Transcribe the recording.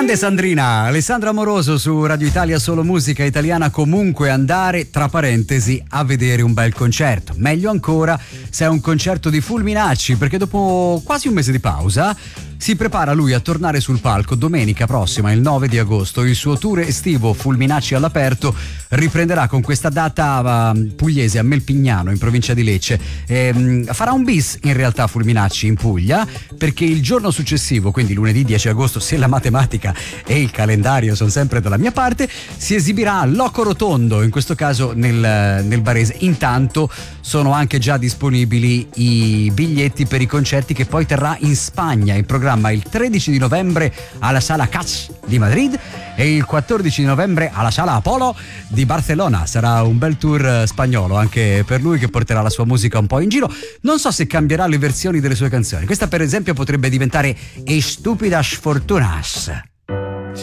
Grande Sandrina, Alessandra Amoroso su Radio Italia, solo musica italiana. Comunque andare, tra parentesi, a vedere un bel concerto. Meglio ancora se è un concerto di Fulminacci, perché dopo quasi un mese di pausa si prepara lui a tornare sul palco domenica prossima, il 9 di agosto. Il suo tour estivo Fulminacci all'aperto riprenderà con questa data pugliese a Melpignano, in provincia di Lecce. Farà un bis in realtà Fulminacci in Puglia, perché il giorno successivo, quindi lunedì 10 agosto, se la matematica e il calendario sono sempre dalla mia parte, si esibirà a Loco Rotondo, in questo caso nel Barese. Intanto sono anche già disponibili i biglietti per i concerti che poi terrà in Spagna, in programma il 13 di novembre alla Sala Catch di Madrid e il 14 di novembre alla Sala Apollo di Barcellona. Sarà un bel tour spagnolo anche per lui, che porterà la sua musica un po' in giro. Non so se cambierà le versioni delle sue canzoni. Questa per esempio potrebbe diventare Estupidas Fortunas.